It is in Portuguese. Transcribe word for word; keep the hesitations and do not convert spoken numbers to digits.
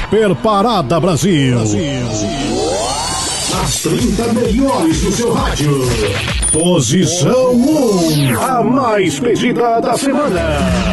Super Parada Brasil. As trinta melhores do seu rádio. Posição um, a mais pedida da semana.